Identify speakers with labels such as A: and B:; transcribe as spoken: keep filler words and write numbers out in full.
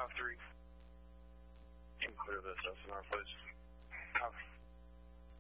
A: five three.
B: Can you clear this S N R, please?
A: Copy.